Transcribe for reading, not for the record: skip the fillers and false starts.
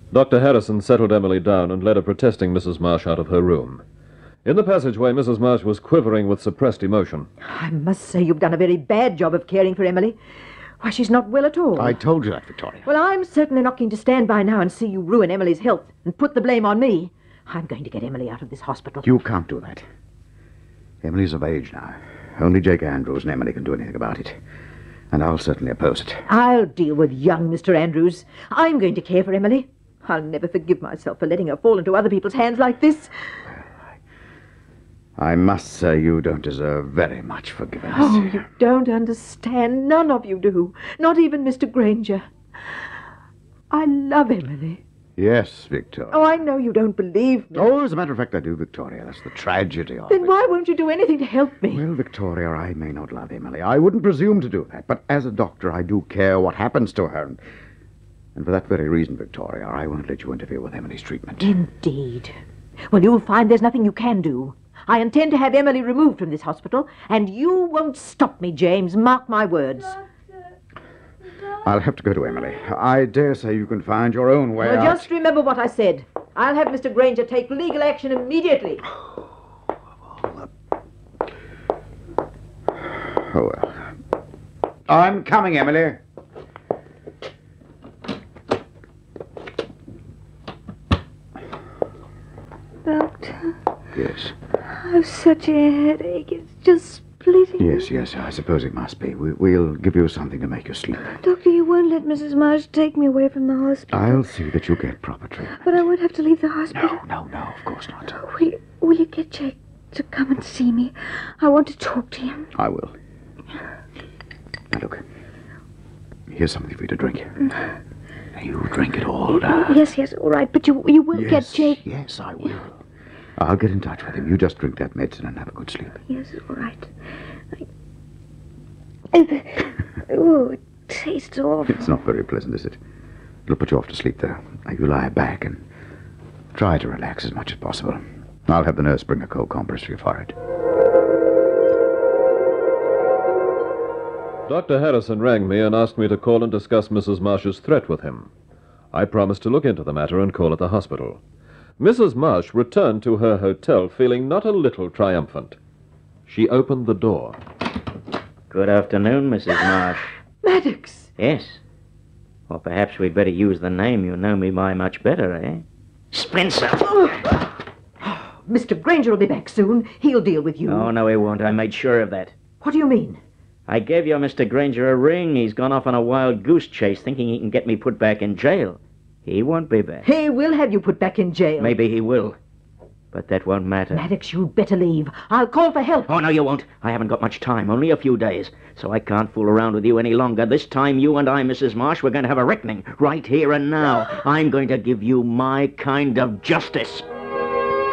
Dr. Harrison settled Emily down and led a protesting Mrs. Marsh out of her room. In the passageway, Mrs. Marsh was quivering with suppressed emotion. I must say you've done a very bad job of caring for Emily. Why, she's not well at all. I told you that, Victoria. Well, I'm certainly not going to stand by now and see you ruin Emily's health and put the blame on me. I'm going to get Emily out of this hospital. You can't do that. Emily's of age now. Only Jake Andrews and Emily can do anything about it. And I'll certainly oppose it. I'll deal with young Mr. Andrews. I'm going to care for Emily. I'll never forgive myself for letting her fall into other people's hands like this. I must say you don't deserve very much forgiveness. Oh, you don't understand. None of you do. Not even Mr. Granger. I love Emily. Yes, Victoria. Oh, I know you don't believe me. Oh, as a matter of fact, I do, Victoria. That's the tragedy of it. Then why won't you do anything to help me? Well, Victoria, I may not love Emily. I wouldn't presume to do that. But as a doctor, I do care what happens to her. And for that very reason, Victoria, I won't let you interfere with Emily's treatment. Indeed. Well, you'll find there's nothing you can do. I intend to have Emily removed from this hospital, and you won't stop me, James. Mark my words. I'll have to go to Emily. I dare say you can find your own way Well, out. just remember what I said. I'll have Mr. Granger take legal action immediately. Oh, well. I'm coming, Emily. Doctor, Yes. I've such a headache. It's just splitting. Yes, I suppose it must be. We'll give you something to make you sleep. Doctor, you won't let Mrs. Marsh take me away from the hospital. I'll see that you get proper treatment. But I won't have to leave the hospital. No, of course not. Will you get Jake to come and see me? I want to talk to him. I will. Now, look. Here's something for you to drink. Now, you drink it all down. Yes, all right. But you will get Jake. Yes, I will. I'll get in touch with him. You just drink that medicine and have a good sleep. Yes, all right. Oh, it tastes awful. It's not very pleasant, is it? It'll put you off to sleep, though. Now, you lie back and try to relax as much as possible. I'll have the nurse bring a cold compress for your forehead. Dr. Harrison rang me and asked me to call and discuss Mrs. Marsh's threat with him. I promised to look into the matter and call at the hospital. Mrs. Marsh returned to her hotel feeling not a little triumphant. She opened the door. Good afternoon, Mrs. Marsh. Maddox! Yes. Or perhaps we'd better use the name you know me by much better, eh? Spencer! Mr. Granger will be back soon. He'll deal with you. Oh, no, he won't. I made sure of that. What do you mean? I gave your Mr. Granger a ring. He's gone off on a wild goose chase thinking he can get me put back in jail. He won't be back. He will have you put back in jail. Maybe he will. But that won't matter. Maddox, you'd better leave. I'll call for help. Oh, no, you won't. I haven't got much time. Only a few days. So I can't fool around with you any longer. This time, you and I, Mrs. Marsh, we're going to have a reckoning. Right here and now. I'm going to give you my kind of justice.